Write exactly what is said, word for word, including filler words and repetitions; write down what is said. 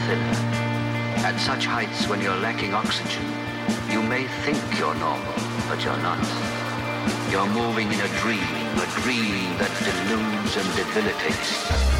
thinner. At such heights when you're lacking oxygen, you may think you're normal, but you're not. You're moving in a dream, a dream that deludes and debilitates.